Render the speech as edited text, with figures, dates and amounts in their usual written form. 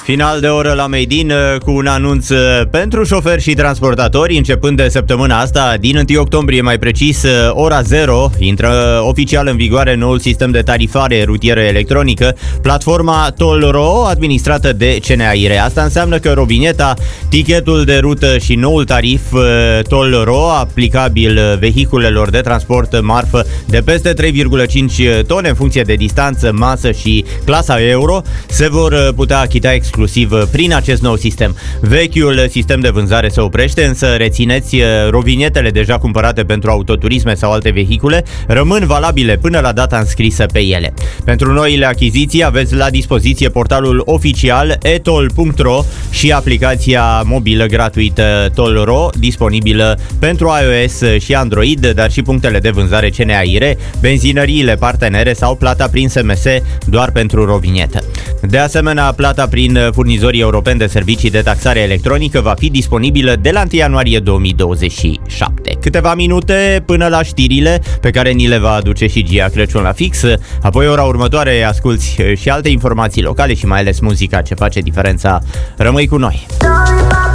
Final de oră la Made in cu un anunț pentru șoferi și transportatori. Începând de săptămâna asta, din 1 octombrie mai precis, ora 0, intră oficial în vigoare noul sistem de tarifare rutieră electronică, platforma Toll.ro, administrată de CNAIR. Asta înseamnă că rovineta, tichetul de rută și noul tarif Toll.ro, aplicabil vehiculelor de transport marfă de peste 3,5 tone în funcție de distanță, masă și clasa euro, se vor putea achita exclusiv prin acest nou sistem. Vechiul sistem de vânzare se oprește, însă rețineți, rovinetele deja cumpărate pentru autoturisme sau alte vehicule rămân valabile până la data înscrisă pe ele. Pentru noile achiziții aveți la dispoziție portalul oficial etoll.ro și aplicația mobilă gratuită Toll.ro, disponibilă pentru iOS și Android, dar și punctele de vânzare CNAIR, benzinăriile partenere sau plata prin SMS doar pentru rovinetă. De asemenea, plata prin furnizorii europeni de servicii de taxare electronică va fi disponibilă de la 1 ianuarie 2027. Câteva minute până la știrile pe care ni le va aduce și Gia Crăciun la fix. Apoi, ora următoare, asculți și alte informații locale și mai ales muzica ce face diferența. Rămâi cu noi!